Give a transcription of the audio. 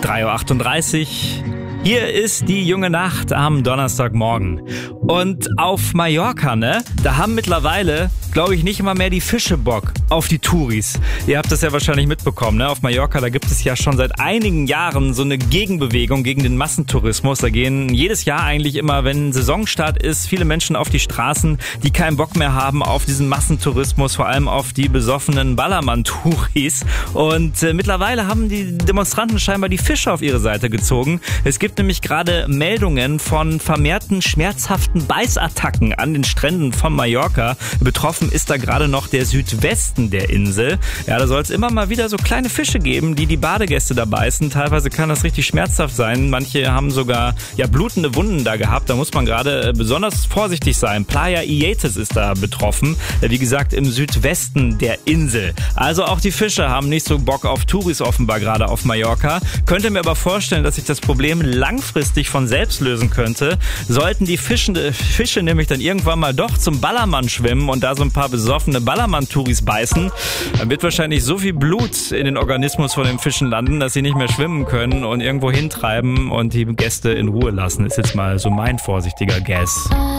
3:38 Uhr. Hier ist die junge Nacht am Donnerstagmorgen. Und auf Mallorca, da haben mittlerweile, glaube ich, nicht immer mehr die Fische Bock auf die Touris. Ihr habt das ja wahrscheinlich mitbekommen, Auf Mallorca, da gibt es ja schon seit einigen Jahren so eine Gegenbewegung gegen den Massentourismus. Da gehen jedes Jahr eigentlich immer, wenn Saisonstart ist, viele Menschen auf die Straßen, die keinen Bock mehr haben auf diesen Massentourismus, vor allem auf die besoffenen Ballermann-Touris. Und mittlerweile haben die Demonstranten scheinbar die Fische auf ihre Seite gezogen. Es gibt nämlich gerade Meldungen von vermehrten schmerzhaften Beißattacken an den Stränden von Mallorca. Betroffen ist da gerade noch der Südwesten der Insel. Ja, da soll es immer mal wieder so kleine Fische geben, die Badegäste da beißen. Teilweise kann das richtig schmerzhaft sein. Manche haben sogar blutende Wunden da gehabt. Da muss man gerade besonders vorsichtig sein. Playa Ietes ist da betroffen. Wie gesagt, im Südwesten der Insel. Also auch die Fische haben nicht so Bock auf Touris offenbar gerade auf Mallorca. Könnte mir aber vorstellen, dass sich das Problem langfristig von selbst lösen könnte. Sollten die Fische nämlich dann irgendwann mal doch zum Ballermann schwimmen und da so ein paar besoffene Ballermann-Touris beißen, dann wird wahrscheinlich so viel Blut in den Organismus von den Fischen landen, dass sie nicht mehr schwimmen können und irgendwo hintreiben und die Gäste in Ruhe lassen. Ist jetzt mal so mein vorsichtiger Guess.